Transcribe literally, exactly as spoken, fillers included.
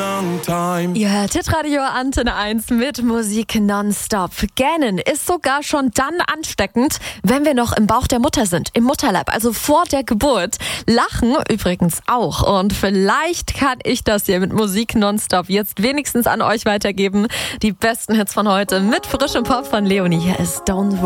long time. Ihr hört Hitradio Antenne eins mit Musik nonstop. Gähnen ist sogar schon dann ansteckend, wenn wir noch im Bauch der Mutter sind, im Mutterleib, also vor der Geburt. Lachen übrigens auch. Und vielleicht kann ich das hier mit Musik nonstop jetzt wenigstens an euch weitergeben. Die besten Hits von heute mit frischem Pop von Leonie. Hier ist Don't